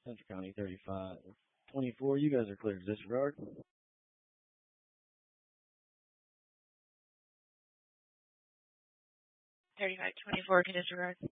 Central County 35-24. You guys are clear to disregard. 35-24 to disregard.